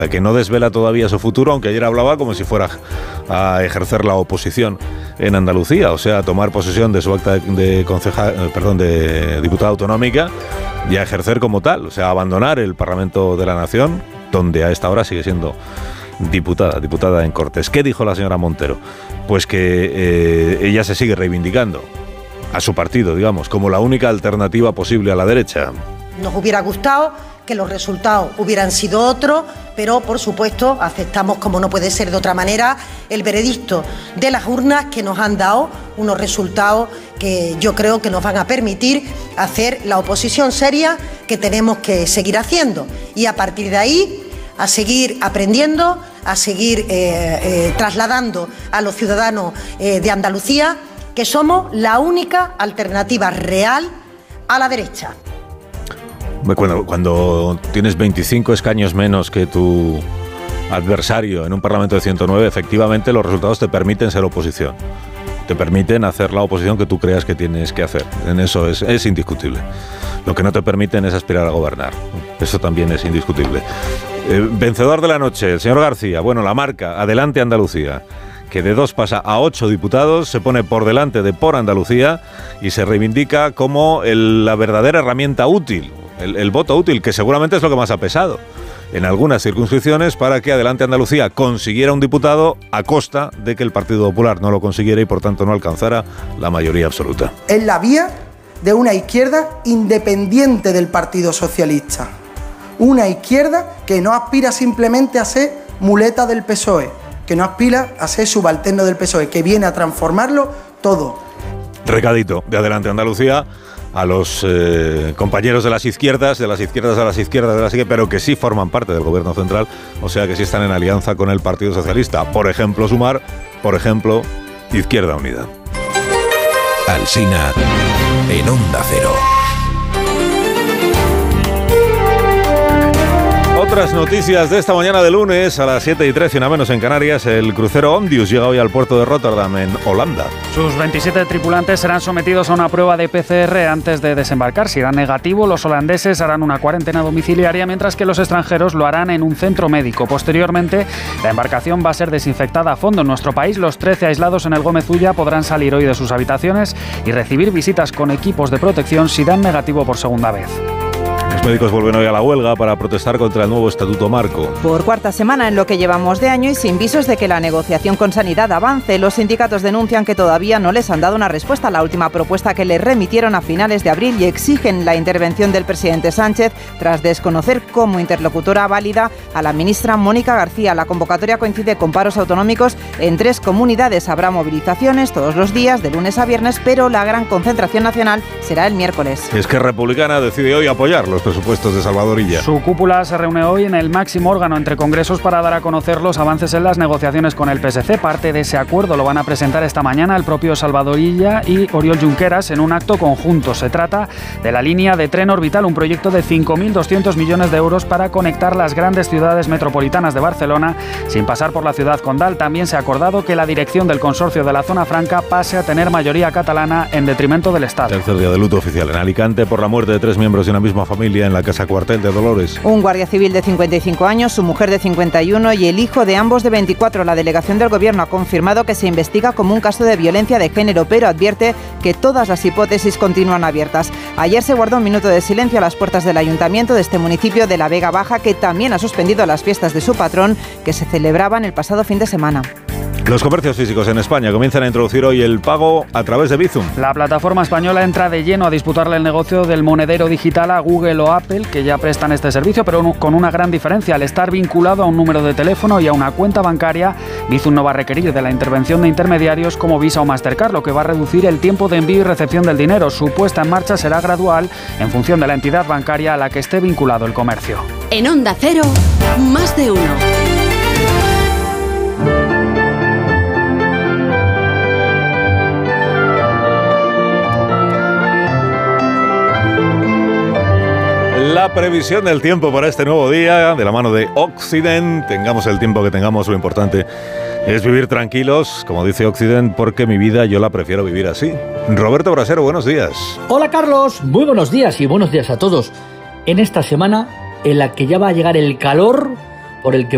que no desvela todavía su futuro, aunque ayer hablaba como si fuera a ejercer la oposición en Andalucía, o sea, a tomar posesión de su acta de diputada autonómica y a ejercer como tal, o sea, a abandonar el Parlamento de la Nación, donde a esta hora sigue siendo diputada en Cortes. ¿Qué dijo la señora Montero? Pues que ella se sigue reivindicando a su partido, digamos, como la única alternativa posible a la derecha. Nos hubiera gustado que los resultados hubieran sido otros, pero por supuesto aceptamos, como no puede ser de otra manera, el veredicto de las urnas, que nos han dado unos resultados que yo creo que nos van a permitir hacer la oposición seria que tenemos que seguir haciendo, y a partir de ahí a seguir aprendiendo, a seguir trasladando a los ciudadanos de Andalucía que somos la única alternativa real a la derecha. Cuando tienes 25 escaños menos que tu adversario en un Parlamento de 109, efectivamente los resultados te permiten ser oposición. Te permiten hacer la oposición que tú creas que tienes que hacer. En eso es indiscutible. Lo que no te permiten es aspirar a gobernar. Eso también es indiscutible. Vencedor de la noche, el señor García. Bueno, la marca, adelante Andalucía, que de 2 pasa a 8 diputados, se pone por delante de Por Andalucía y se reivindica como la verdadera herramienta útil, el voto útil, que seguramente es lo que más ha pesado en algunas circunscripciones para que Adelante Andalucía consiguiera un diputado a costa de que el Partido Popular no lo consiguiera y por tanto no alcanzara la mayoría absoluta. Es la vía de una izquierda independiente del Partido Socialista, una izquierda que no aspira simplemente a ser muleta del PSOE, que no aspira a ser subalterno del PSOE, que viene a transformarlo todo. Recadito de Adelante Andalucía a los compañeros de las izquierdas a las izquierdas de las izquierdas, pero que sí forman parte del gobierno central, o sea que sí están en alianza con el Partido Socialista. Por ejemplo, Sumar, por ejemplo, Izquierda Unida. Alsina en Onda Cero. Otras noticias de esta mañana de lunes a las 7:13, una menos en Canarias. El crucero Ondius llega hoy al puerto de Rotterdam, en Holanda. Sus 27 tripulantes serán sometidos a una prueba de PCR antes de desembarcar. Si dan negativo, los holandeses harán una cuarentena domiciliaria, mientras que los extranjeros lo harán en un centro médico. Posteriormente, la embarcación va a ser desinfectada a fondo. En nuestro país, los 13 aislados en el Gómez Ulla podrán salir hoy de sus habitaciones y recibir visitas con equipos de protección si dan negativo por segunda vez. Los médicos vuelven hoy a la huelga para protestar contra el nuevo Estatuto Marco. Por cuarta semana en lo que llevamos de año y sin visos de que la negociación con Sanidad avance, los sindicatos denuncian que todavía no les han dado una respuesta a la última propuesta que les remitieron a finales de abril y exigen la intervención del presidente Sánchez tras desconocer como interlocutora válida a la ministra Mónica García. La convocatoria coincide con paros autonómicos en 3 comunidades. Habrá movilizaciones todos los días, de lunes a viernes, pero la gran concentración nacional será el miércoles. Esquerra Republicana decide hoy apoyar los presupuestos de Salvador Illa. Su cúpula se reúne hoy en el máximo órgano entre congresos para dar a conocer los avances en las negociaciones con el PSC. Parte de ese acuerdo lo van a presentar esta mañana el propio Salvador Illa y Oriol Junqueras en un acto conjunto. Se trata de la línea de tren orbital, un proyecto de 5.200 millones de euros para conectar las grandes ciudades metropolitanas de Barcelona sin pasar por la ciudad condal. También se ha acordado que la dirección del consorcio de la Zona Franca pase a tener mayoría catalana en detrimento del Estado. Tercer día de luto oficial en Alicante por la muerte de 3 miembros de una misma familia en la Casa Cuartel de Dolores. Un guardia civil de 55 años, su mujer de 51 y el hijo de ambos de 24. La delegación del Gobierno ha confirmado que se investiga como un caso de violencia de género, pero advierte que todas las hipótesis continúan abiertas. Ayer se guardó un minuto de silencio a las puertas del Ayuntamiento de este municipio de la Vega Baja, que también ha suspendido las fiestas de su patrón, que se celebraban el pasado fin de semana. Los comercios físicos en España comienzan a introducir hoy el pago a través de Bizum. La plataforma española entra de lleno a disputarle el negocio del monedero digital a Google o Apple, que ya prestan este servicio, pero con una gran diferencia. Al estar vinculado a un número de teléfono y a una cuenta bancaria, Bizum no va a requerir de la intervención de intermediarios como Visa o Mastercard, lo que va a reducir el tiempo de envío y recepción del dinero. Su puesta en marcha será gradual en función de la entidad bancaria a la que esté vinculado el comercio. En Onda Cero, más de uno. La previsión del tiempo para este nuevo día, de la mano de Occident. Tengamos el tiempo que tengamos, lo importante es vivir tranquilos, como dice Occident, porque mi vida yo la prefiero vivir así. Roberto Brasero, buenos días. Hola Carlos, muy buenos días y buenos días a todos. En esta semana en la que ya va a llegar el calor por el que